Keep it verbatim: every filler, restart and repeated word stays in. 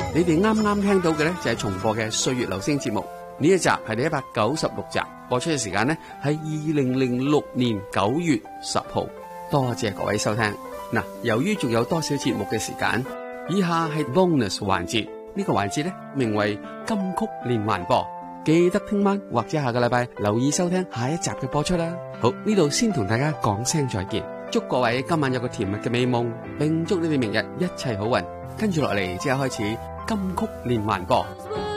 你哋啱啱聽到嘅呢，就係重播嘅《歲月留聲》節目，呢一集係第一百九十六集，播出嘅時間呢，係二零零六年九月十號。多謝各位收聽。嗱，由於仲有多少節目嘅時間，以下係 bonus 環節，呢個環節呢，名為金曲連環播，記得聽晚或者下個禮拜留意收聽下一集嘅播出啦。好，呢度先同大家講聲再見，祝各位今晚有個甜蜜嘅美夢，並祝你哋明日一切好運。跟住落嚟即刻開始金曲連環播。